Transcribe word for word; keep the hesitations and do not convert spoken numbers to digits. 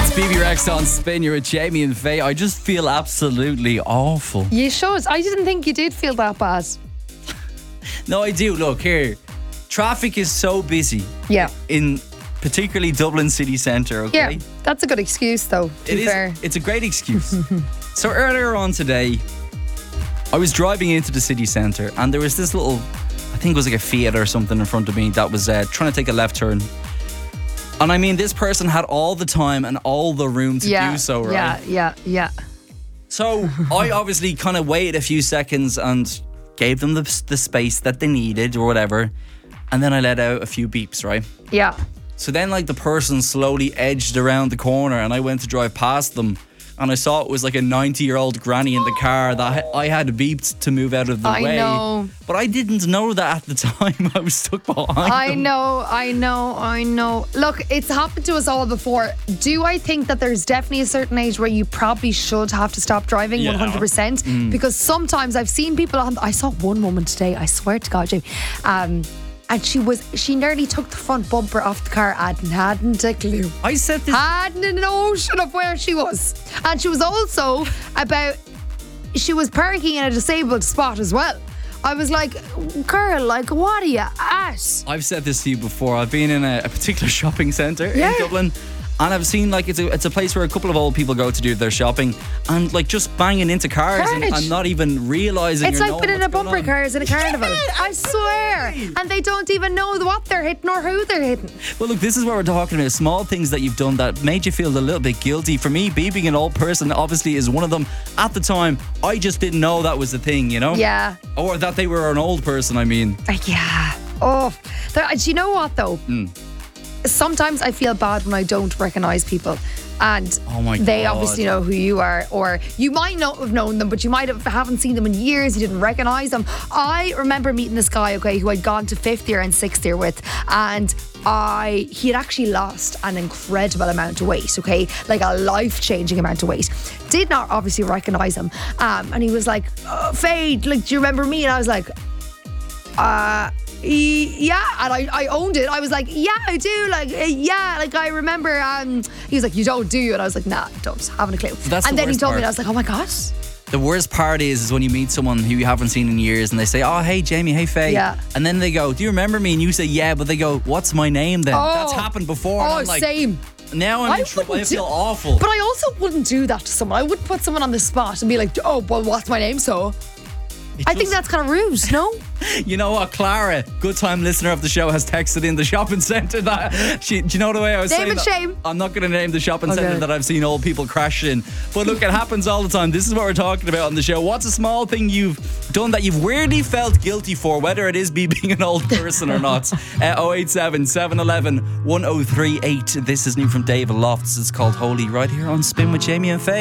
It's B B Rex on Spin. You're with Jamie and Faye. I just feel absolutely awful. You should. I didn't think you did feel that bad. No, I do. Look here. Traffic is so busy. Yeah. In particularly Dublin city centre, okay? Yeah, that's a good excuse though, to It be is. fair. It's a great excuse. So earlier on today, I was driving into the city centre and there was this little, I think it was like a Fiat or something in front of me that was uh, trying to take a left turn. And I mean, this person had all the time and all the room to yeah, do so, right? Yeah, yeah, yeah. So I obviously kind of waited a few seconds and gave them the, the space that they needed or whatever. And then I let out a few beeps, right? Yeah. So then like the person slowly edged around the corner and I went to drive past them. And I saw it was like a ninety-year-old granny in the car that I had beeped to move out of the I way. know. But I didn't know that at the time. I was stuck behind I them. know, I know, I know. Look, it's happened to us all before. Do I think that there's definitely a certain age where you probably should have to stop driving? Yeah. one hundred percent. Mm. Because sometimes I've seen people on, I saw one woman today, I swear to God, Jamie, um, and she was, she nearly took the front bumper off the car and hadn't a clue. I said this. Hadn't an notion of where she was. And she was also about, she was parking in a disabled spot as well. I was like, girl, like, what are you at? I've said this to you before. I've been in a, a particular shopping centre Yeah. in Dublin. And I've seen like it's a it's a place where a couple of old people go to do their shopping and like just banging into cars and, Carnage. and not even realising. It's or like knowing being in what's a going bumper on. cars in a carnival. I swear. And they don't even know what they're hitting or who they're hitting. Well, look, this is what we're talking about. Small things that you've done that made you feel a little bit guilty. For me, beeping an old person obviously is one of them. At the time, I just didn't know that was the thing, you know? Yeah. Or that they were an old person, I mean. Uh, Yeah. Oh. There- Do you know what though? Mm. Sometimes I feel bad when I don't recognise people. And Oh my they God. obviously know who you are, or you might not have known them, but you might have haven't seen them in years. You didn't recognise them. I remember meeting this guy, okay, who I'd gone to fifth year and sixth year with, and I he had actually lost an incredible amount of weight, okay, like a life changing amount of weight. Did not obviously recognise him, um, and he was like, oh, "Faye, like, do you remember me?" And I was like, "Uh." Yeah, and I, I owned it. I was like, yeah, I do. Like, uh, yeah, like I remember. Um, he was like, you don't, do you? And I was like, nah, I don't. Haven't a clue. That's and the then he worst told me, part. and I was like, oh my god. The worst part is, is when you meet someone who you haven't seen in years and they say, oh, hey, Jamie, hey, Faye. Yeah. And then they go, do you remember me? And you say, yeah, but they go, what's my name then? Oh. That's happened before. and Oh, I'm like, same. Now I'm I in trouble. I wouldn't feel do- awful. But I also wouldn't do that to someone. I wouldn't put someone on the spot and be like, oh, well, what's my name? So It I think just- that's kind of rude, no? You know what, Clara, good time listener of the show, has texted in the shopping centre that she, do you know the way I was Name saying and that? shame. I'm not going to name the shopping Okay. centre that I've seen old people crash in. But look, it happens all the time. This is what we're talking about on the show. What's a small thing you've done that you've weirdly felt guilty for, whether it is me being an old person or not? uh, oh eight seven, seven one one, one oh three eight. This is new from David Lofts. It's called Holy, right here on Spin with Jamie and Faye.